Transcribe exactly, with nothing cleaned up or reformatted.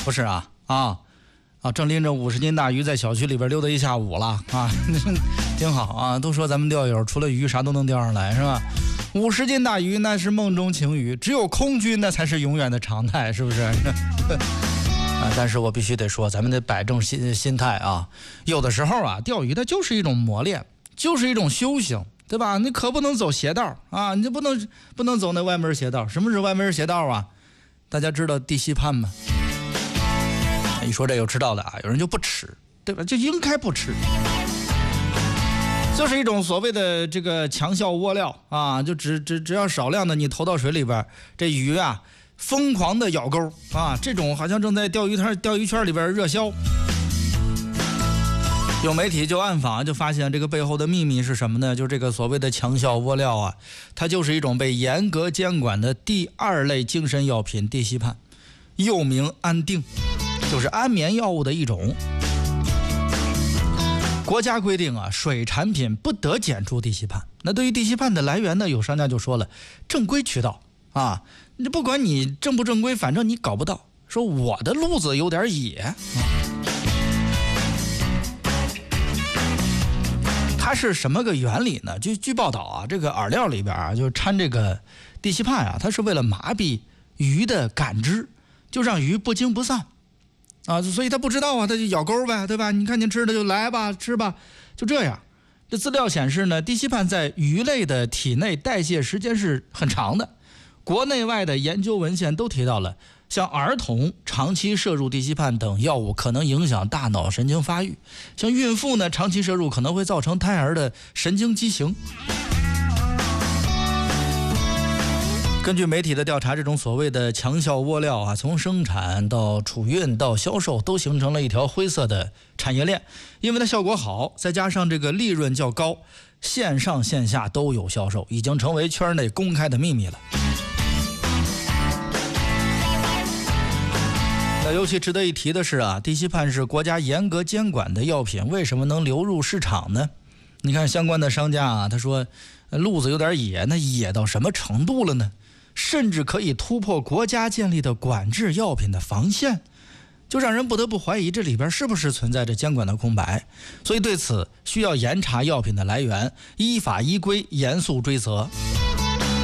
不是啊啊啊，正拎着五十斤大鱼在小区里边溜达一下午了啊，挺好啊。都说咱们钓友除了鱼啥都能钓上来是吧？五十斤大鱼那是梦中情鱼，只有空军那才是永远的常态，是不是？啊，但是我必须得说，咱们得摆正心心态啊。有的时候啊，钓鱼它就是一种磨练，就是一种修行，对吧？你可不能走邪道啊，你就不能不能走那歪门邪道。什么是歪门邪道啊？大家知道地溪畔吗？一说这有知道的啊，有人就不吃，对吧？就应该不吃，就是一种所谓的这个强效窝料啊，就只只只要少量的你投到水里边，这鱼啊疯狂的咬钩啊，这种好像正在钓鱼摊钓鱼圈里边热销。有媒体就暗访，就发现这个背后的秘密是什么呢？就这个所谓的强效窝料啊，它就是一种被严格监管的第二类精神药品地溪畔，又名安定，就是安眠药物的一种。国家规定啊，水产品不得检出地溪畔。那对于地溪畔的来源呢，有商家就说了，正规渠道啊，你不管你正不正规，反正你搞不到。说我的路子有点野。啊它是什么个原理呢？就据报道啊，这个饵料里边啊，就掺这个地溪畔啊，它是为了麻痹鱼的感知，就让鱼不惊不散啊，所以它不知道啊，它就咬钩呗，对吧？你看见吃的就来吧，吃吧，就这样。这资料显示呢，地溪畔在鱼类的体内代谢时间是很长的，国内外的研究文献都提到了。像儿童长期摄入地溪畔等药物可能影响大脑神经发育，像孕妇呢长期摄入可能会造成胎儿的神经畸形。根据媒体的调查，这种所谓的强效窝料啊，从生产到储运到销售都形成了一条灰色的产业链，因为它效果好，再加上这个利润较高，线上线下都有销售，已经成为圈内公开的秘密了。那尤其值得一提的是啊，地溪畔是国家严格监管的药品，为什么能流入市场呢？你看相关的商家啊，他说路子有点野，那野到什么程度了呢？甚至可以突破国家建立的管制药品的防线，就让人不得不怀疑这里边是不是存在着监管的空白。所以对此需要严查药品的来源，依法依规严肃追责。